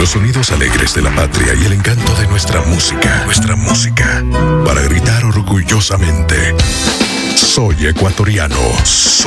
Los sonidos alegres de la patria y el encanto de nuestra música. Nuestra música. Para gritar orgullosamente: soy ecuatoriano.